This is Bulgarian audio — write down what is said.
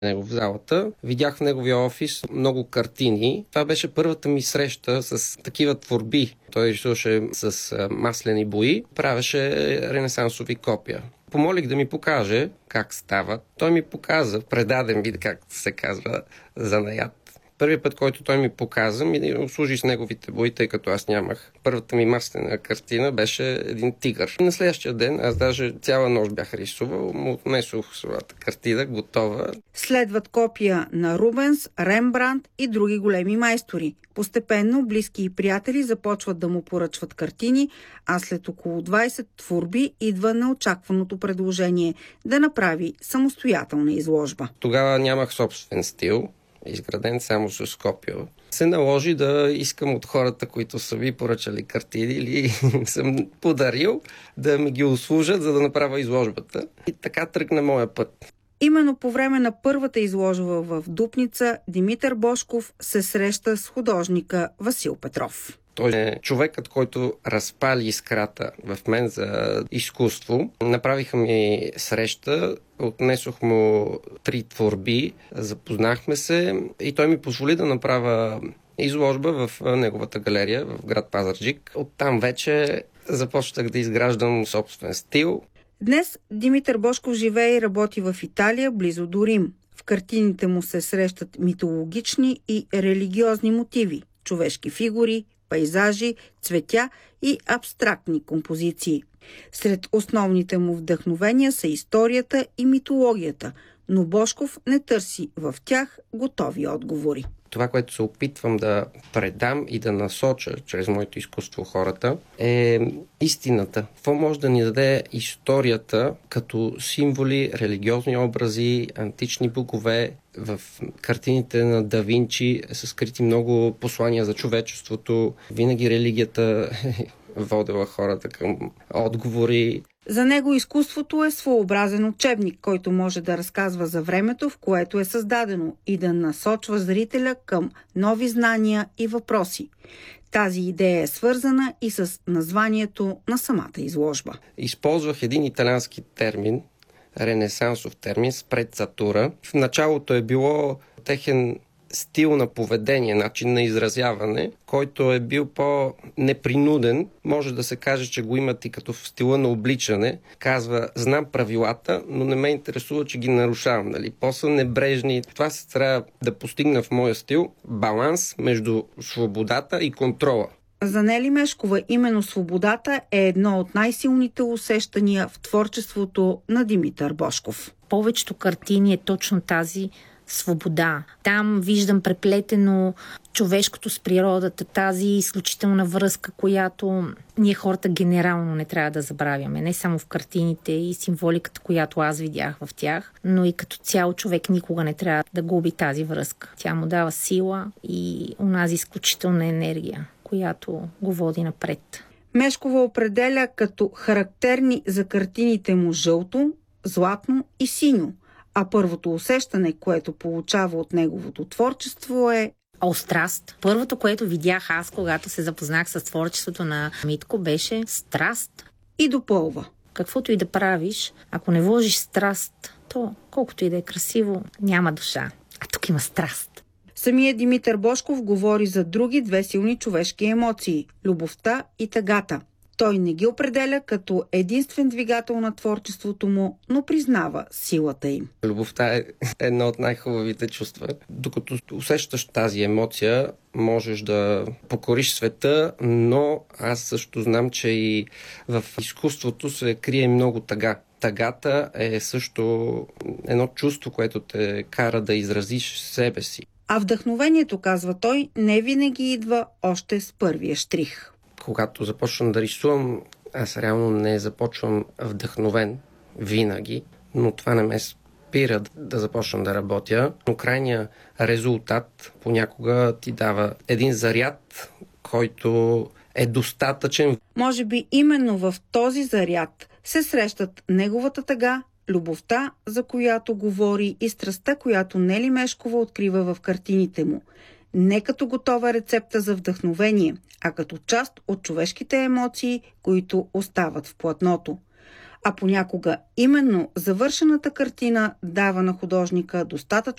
него в залата. Видях в неговия офис много картини. Това беше първата ми среща с такива творби. Той рисуваше с маслени бои, правеше ренесансови копия. Помолих да ми покаже как става. Той ми показа, предаде ми, как се казва, занаят. Първият път, който той ми показа, ми обслужи с неговите бои, тъй като аз нямах. Първата ми маслена картина беше един тигър. На следващия ден, аз даже цяла нощ бях рисувал, му отнесох своята картина, готова. Следват копия на Рубенс, Рембрандт и други големи майстори. Постепенно близки и приятели започват да му поръчват картини, а след около 20 творби идва неочакваното предложение да направи самостоятелна изложба. Тогава нямах собствен стил, изграден само с копия. Се наложи да искам от хората, които са ми поръчали картини или съм подарил, да ми ги услужат, за да направя изложбата. И така тръгна моя път. Именно по време на първата изложба в Дупница Димитър Божков се среща с художника Васил Петров. Той е човекът, който разпали искрата в мен за изкуство. Направиха ми среща, отнесох му 3 творби, запознахме се и той ми позволи да направя изложба в неговата галерия в град Пазарджик. Оттам вече започнах да изграждам собствен стил. Днес Димитър Божков живее и работи в Италия, близо до Рим. В картините му се срещат митологични и религиозни мотиви, човешки фигури, пейзажи, цветя и абстрактни композиции. Сред основните му вдъхновения са историята и митологията, но Божков не търси в тях готови отговори. Това, което се опитвам да предам и да насоча чрез моето изкуство хората, е истината. Какво може да ни даде историята като символи, религиозни образи, антични богове. В картините на Да Винчи са скрити много послания за човечеството. Винаги религията водила хората към отговори. За него изкуството е своеобразен учебник, който може да разказва за времето, в което е създадено, и да насочва зрителя към нови знания и въпроси. Тази идея е свързана и с названието на самата изложба. Използвах един италиански термин, ренесансов термин, спрецатура. В началото е било техен стил на поведение, начин на изразяване, който е бил по-непринуден. Може да се каже, че го имат и като в стила на обличане. Казва, знам правилата, но не ме интересува, че ги нарушавам. Нали? По-са небрежни. Това се трябва да постигна в моя стил. Баланс между свободата и контрола. За Нели Мешкова именно свободата е едно от най-силните усещания в творчеството на Димитър Божков. Повечето картини е точно тази свобода. Там виждам преплетено човешкото с природата, тази изключителна връзка, която ние хората генерално не трябва да забравяме. Не само в картините и символиката, която аз видях в тях, но и като цяло човек никога не трябва да губи тази връзка. Тя му дава сила и онази изключителна енергия, която го води напред. Мешкова определя като характерни за картините му жълто, златно и синьо, а първото усещане, което получава от неговото творчество е страст. Първото, което видях аз, когато се запознах с творчеството на Митко, беше страст. И допълва. Каквото и да правиш, ако не вложиш страст, то колкото и да е красиво, няма душа. А тук има страст. Самият Димитър Божков говори за други 2 силни човешки емоции – любовта и тъгата. Той не ги определя като единствен двигател на творчеството му, но признава силата им. Любовта е едно от най-хубавите чувства. Докато усещаш тази емоция, можеш да покориш света, но аз също знам, че и в изкуството се крие много тъга. Тъгата е също едно чувство, което те кара да изразиш себе си. А вдъхновението, казва той, не винаги идва още с първия щрих. Когато започвам да рисувам, аз реално не започвам вдъхновен винаги, но това не ме спира да започна да работя. Но крайният резултат понякога ти дава един заряд, който е достатъчен. Може би именно в този заряд се срещат неговата тъга, любовта, за която говори, и страстта, която Нели Мешкова открива в картините му. Не като готова рецепта за вдъхновение, а като част от човешките емоции, които остават в платното. А понякога именно завършената картина дава на художника достатъчно